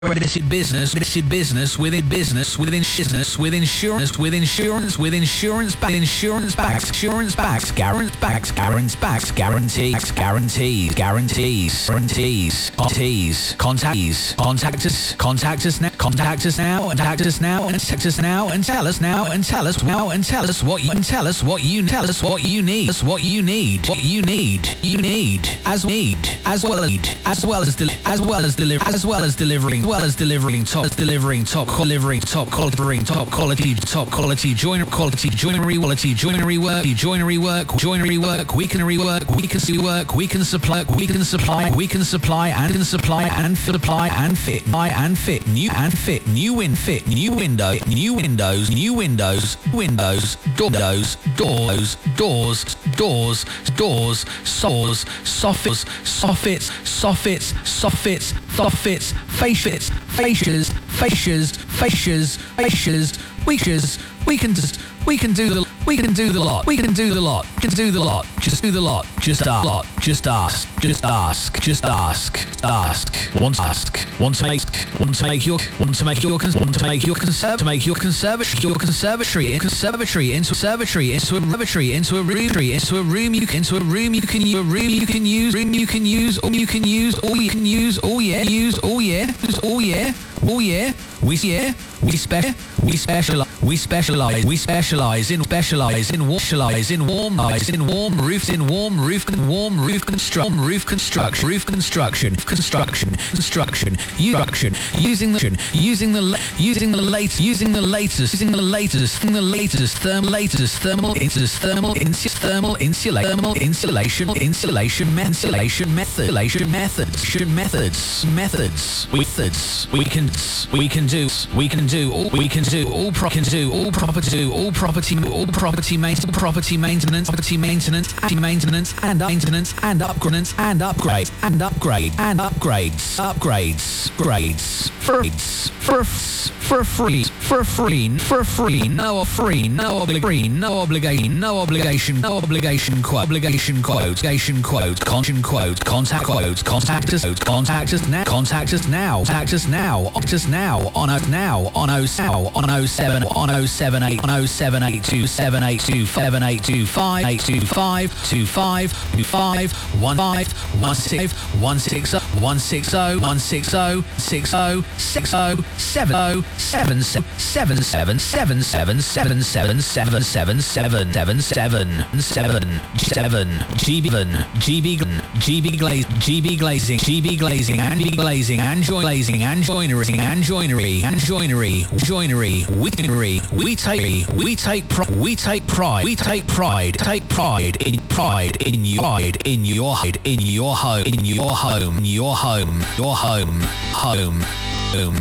Accredited business within business, within business, with insurance, with insurance, with insurance, with insurance backs, guarantees, contact us now, and tell us what you need, as well as delivering top quality joinery work. We can supply and fit new windows, doors, soffits, fascias. We can do the lot. Just ask. Want to make your conservatory into a room you can use. We specialize in warm roof construction. Using the latest thermal insulation methods. We can do all property maintenance and upgrades for a free, no obligation quote. Contact us now on GB Glazing and joinery. We take pride in your home.